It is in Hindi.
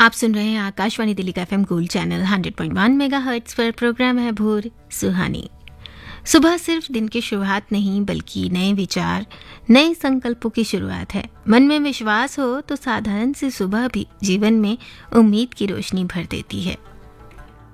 आप सुन रहे हैं आकाशवाणी दिल्ली का एफएम गोल्ड चैनल 100.1 मेगाहर्ट्ज पर। प्रोग्राम है भोर सुहानी। सुबह सिर्फ दिन की शुरुआत नहीं बल्कि नए विचार, नए संकल्पों की शुरुआत है। मन में विश्वास हो तो साधारण सी सुबह भी जीवन में उम्मीद की रोशनी भर देती है।